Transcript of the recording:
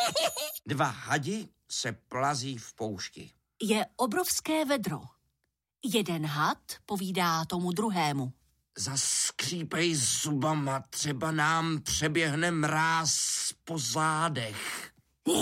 Dva hadi se plazí v poušti. Je obrovské vedro. Jeden had povídá tomu druhému. Zaskřípej zubama, třeba nám přeběhne mráz po zádech.